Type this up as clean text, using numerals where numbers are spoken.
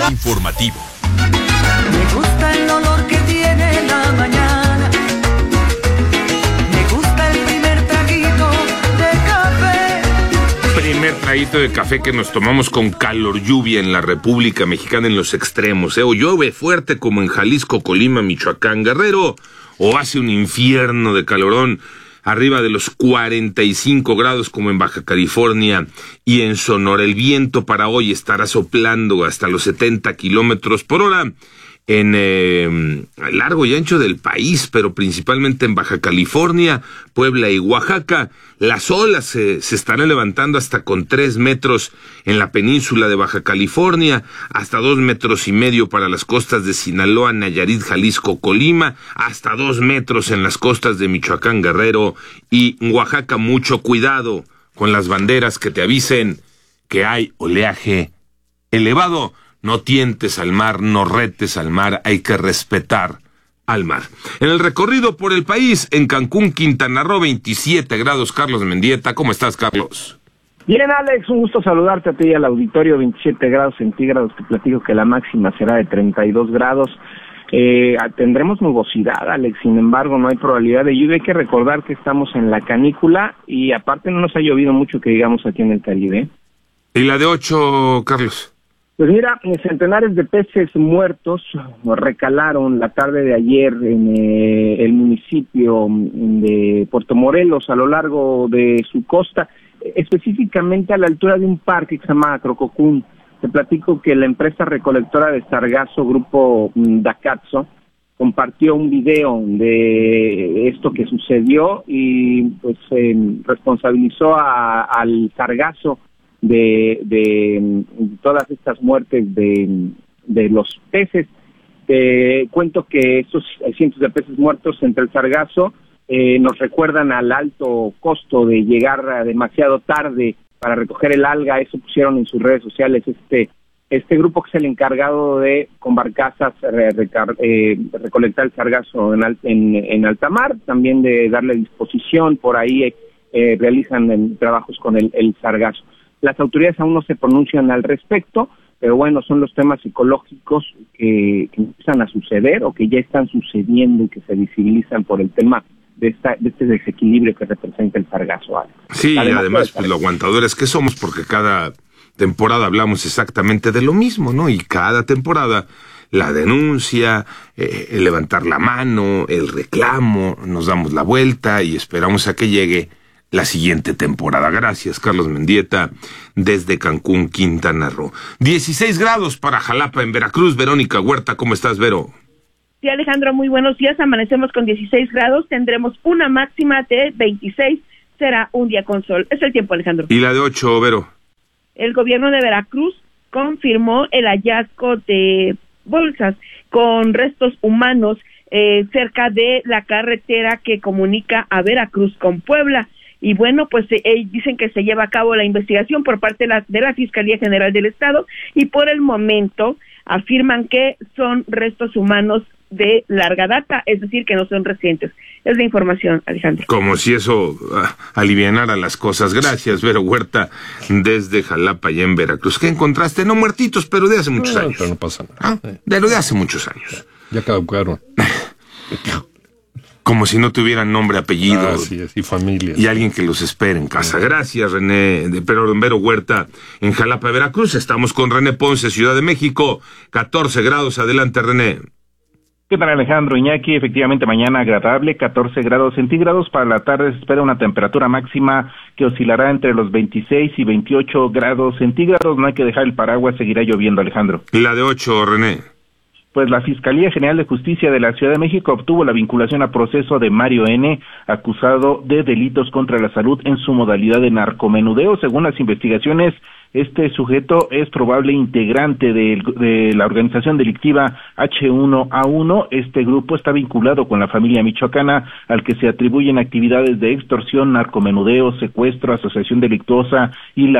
Informativo. Me gusta el olor que tiene la mañana. Me gusta el primer traguito de café. Primer traguito de café que nos tomamos con calor lluvia en la República Mexicana en los extremos, O llueve fuerte como en Jalisco, Colima, Michoacán, Guerrero, o hace un infierno de calorón arriba de los 45 grados como en Baja California y en Sonora. El viento para hoy estará soplando hasta los 70 kilómetros por hora en largo y ancho del país, pero principalmente en Baja California, Puebla y Oaxaca. Las olas se estarán levantando hasta con 3 metros en la península de Baja California, hasta 2,5 metros para las costas de Sinaloa, Nayarit, Jalisco, Colima, hasta 2 metros en las costas de Michoacán, Guerrero y Oaxaca. Mucho cuidado con las banderas que te avisen que hay oleaje elevado. No tientes al mar, no retes al mar, hay que respetar al mar. En el recorrido por el país, en Cancún, Quintana Roo, 27 grados, Carlos Mendieta. ¿Cómo estás, Carlos? Bien, Alex, un gusto saludarte a ti y al auditorio. 27 grados centígrados, te platico que la máxima será de 32 grados. Tendremos nubosidad, Alex, sin embargo no hay probabilidad de lluvia. Hay que recordar que estamos en la canícula y aparte no nos ha llovido mucho que digamos aquí en el Caribe. ¿Y la de 8, Carlos? Pues mira, centenares de peces muertos recalaron la tarde de ayer en el municipio de Puerto Morelos, a lo largo de su costa, específicamente a la altura de un parque que se llama Crococún. Te platico que la empresa recolectora de sargazo, Grupo Dacatzo, compartió un video de esto que sucedió y pues responsabilizó al sargazo de todas estas muertes de los peces. Te cuento que estos cientos de peces muertos entre el sargazo nos recuerdan al alto costo de llegar demasiado tarde para recoger el alga. Eso pusieron en sus redes sociales este grupo que es el encargado de con barcazas recolectar el sargazo en alta mar, también de darle disposición. Por ahí realizan trabajos con el sargazo. Las autoridades aún no se pronuncian al respecto, pero bueno, son los temas psicológicos que empiezan a suceder o que ya están sucediendo y que se visibilizan por el tema de este desequilibrio que representa el sargazo. Sí, además pues, lo aguantadores que somos, porque cada temporada hablamos exactamente de lo mismo, ¿no? Y cada temporada la denuncia, el levantar la mano, el reclamo, nos damos la vuelta y esperamos a que llegue la siguiente temporada. Gracias, Carlos Mendieta, desde Cancún, Quintana Roo. 16 grados para Jalapa, en Veracruz. Verónica Huerta, ¿cómo estás, Vero? Sí, Alejandro, muy buenos días. Amanecemos con 16 grados, tendremos una máxima de 26, será un día con sol. Es el tiempo, Alejandro. ¿Y la de 8, Vero? El gobierno de Veracruz confirmó el hallazgo de bolsas con restos humanos cerca de la carretera que comunica a Veracruz con Puebla. Y bueno, pues dicen que se lleva a cabo la investigación por parte de la Fiscalía General del Estado y por el momento afirman que son restos humanos de larga data, es decir, que no son recientes. Es la información, Alejandro. Como si eso alivianara las cosas. Gracias, Vero Huerta, desde Jalapa, allá en Veracruz. ¿Qué encontraste? No muertitos, pero de hace muchos años. Pero no pasa nada. De hace muchos años. Ya caducaron. Como si no tuvieran nombre, apellido. Así es, y familia. Y alguien que los espere en casa. Gracias, Vero Huerta, en Jalapa, Veracruz. Estamos con René Ponce, Ciudad de México. 14 grados. Adelante, René. ¿Qué tal, Alejandro? Iñaki, efectivamente mañana agradable, 14 grados centígrados. Para la tarde se espera una temperatura máxima que oscilará entre los 26 y 28 grados centígrados. No hay que dejar el paraguas, seguirá lloviendo, Alejandro. La de 8, René. Pues la Fiscalía General de Justicia de la Ciudad de México obtuvo la vinculación a proceso de Mario N., acusado de delitos contra la salud en su modalidad de narcomenudeo. Según las investigaciones, este sujeto es probable integrante de la organización delictiva H1A1. Este grupo está vinculado con la familia michoacana, al que se atribuyen actividades de extorsión, narcomenudeo, secuestro, asociación delictuosa y la